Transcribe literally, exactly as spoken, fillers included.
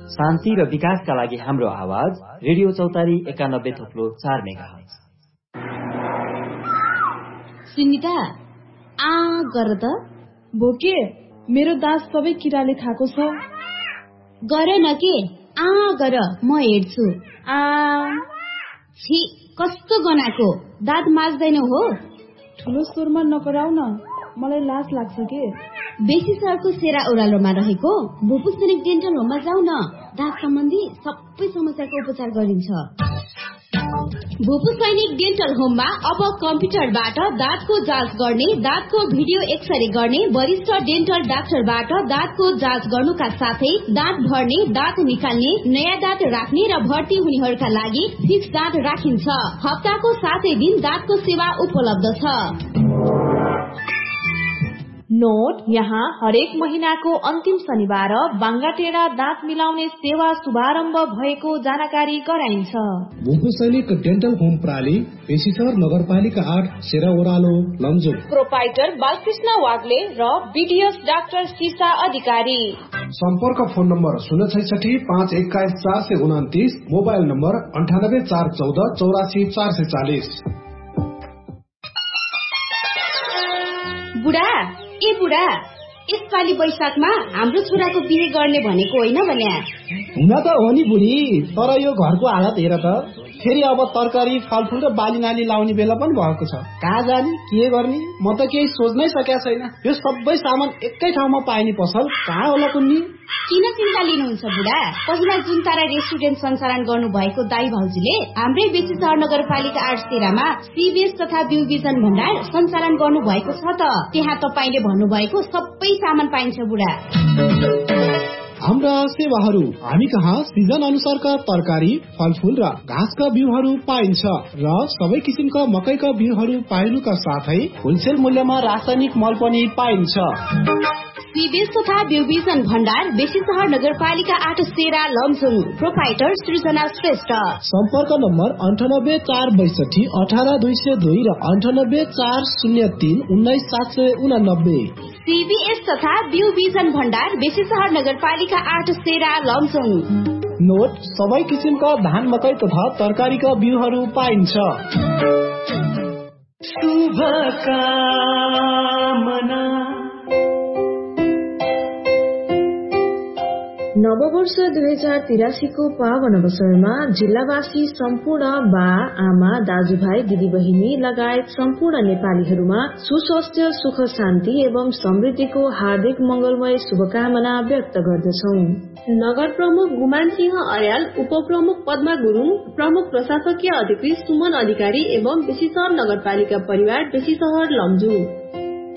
शान्ति र विकासका लागि हाम्रो आवाज रेडियो चौतारी एकानब्बे थोप्लो चार मेगाहर्ज। सुनिता आ गर त भोके मेरो दास सबै किराले खाएको छ। गर न के आ गर म हेर्छु। आ छी कस्तो गनाको दाँत माझ्दैनौ हो? ठुलो स्वरमा नकराउ न, मलाई लाज लाग्छ के। बेसी सरको सेरा ओह्रालोमा रहेको भुपु सैनिक डेन्टल होममा जाऊ न, दाँत सम्बन्धी सबै समस्याको उपचार गरिन्छ। भुपु सैनिक डेन्टल होममा अब कम्प्युटरबाट दाँतको जाँच गर्ने, दाँतको भिडियो एक्सरे गर्ने, वरिष्ठ डेन्टल डाक्टरबाट दाँतको जाँच गर्नुका साथै दाँत भर्ने, दाँत निकाल्ने, नयाँ दाँत राख्ने र भर्ती हुनेहरूका लागि फिक्स दाँत राखिन्छ। हप्ताको सातै दिन दाँतको सेवा उपलब्ध छ। नोट, यहाँ हरेक महिनाको अन्तिम शनिबार बाङ्गाटेडा दाँत मिलाउने सेवा शुभारम्भ भएको जानकारी गराइन्छ। भुपु सैनिक डेन्टल होम प्राली, पेशिसर नगरपालिका आठ, सेरा ओह्रालो, लमजुङ। प्रोपाइटर बालकृष्ण वाग्ले र बीडीएस डाक्टर सीसा अधिकारी। सम्पर्क फोन नम्बर शून्य छैसठी पाँच एक्काइस चार सय उन्तिस, मोबाइल नम्बर अन्ठानब्बे चार चौध चौरासी चार सय चालिस। बुढा ए बुढा, यसपालि वैशाखमा हाम्रो छोराको बिहे गर्ने भनेको होइन भन्या? हुन त हो नि बुढी, तर यो घरको हालत हेर त, फेरि अब तरकारी फलफुल र बाली नाली लाउने बेला पनि भएको छ। कहाँ जाने के गर्ने म त केही सोच्नै सकेको छैन। यो सबै सामान एकै ठाउँमा पाइने पसल कहाँ होला कुन्नी? किन चिन्ता लिनुहुन्छ बुढा? पहिला जुन तारा रेस्टुरेन्ट सञ्चालन गर्नु भएको दाई भाउजूले हाम्रै बेसी सहर नगरपालिका आठ सेरामा सीबीएस तथा बिउ बिजन भण्डार सञ्चालन गर्नु भएको छ त, त्यहाँ तपाईले भन्नुभएको सबै सामान पाइन्छ बुढा। हाम्रा सेवाहरू हामी कहाँ सिजन अनुसारका तरकारी, फलफुल र घाँसका बिउहरू पाइन्छ र सबै किसिमका मकैका बिउहरू पाइनुका साथै होलसेल मूल्यमा रासायनिक मल पनि पाइन्छ। सीबीएस तथा बिउ बिजन भण्डार बेसी सहर नगरपालिका आठ सेरा लमजुङ। प्रोपाइटर सृजना श्रेष्ठ। सम्पर्क नम्बर अन्ठानब्बे चार बैसठी अठार दुई सय दुई र अन्ठानब्बे चार शून्य तीन उन्नाइस सात सय उनानब्बे। सीबीएस तथा बिउ बिजन भण्डार बेसी सहर नगरपालिका आठ सेरा लमजुङ। नोट, सबै किसिमका धान मकै तथा तरकारीका बिउहरू पाइन्छ। शुभकामना। नववर्ष दुई हजार तिरासीको पावन अवसरमा जिल्लावासी सम्पूर्ण बा आमा दाजुभाइ दिदीबहिनी लगायत सम्पूर्ण नेपालीहरूमा सुस्वास्थ्य, सुख शान्ति एवं समृद्धिको हार्दिक मंगलमय शुभकामना व्यक्त गर्दछौ। नगर प्रमुख गुमान सिंह अर्याल, उपप्रमुख पद्मा गुरुङ, प्रमुख प्रशासकीय अधिकृत सुमन अधिकारी एवं बेसी सहर नगरपालिका परिवार बेसी सहर लमजुङ।